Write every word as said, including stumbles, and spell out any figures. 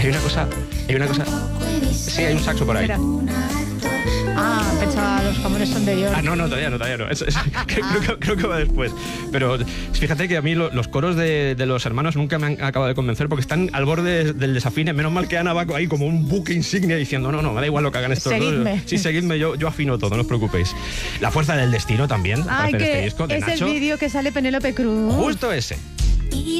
Hay una cosa, hay una cosa... Sí, hay un saxo por ahí. Espera. Ah, pensaba, los jamones son de York. Ah, no, no, todavía no, todavía no. Es, es, creo, que, creo que va después. Pero fíjate que a mí lo, los coros de, de los hermanos nunca me han acabado de convencer porque están al borde del desafine. Menos mal que Ana va ahí como un buque insignia diciendo no, no, me da igual lo que hagan estos Seguidme. dos. Sí, seguidme, yo, yo afino todo, no os preocupéis. La fuerza del destino también. Ay, aparece en que este disco, de es Nacho. el vídeo que sale Penélope Cruz. Justo ese.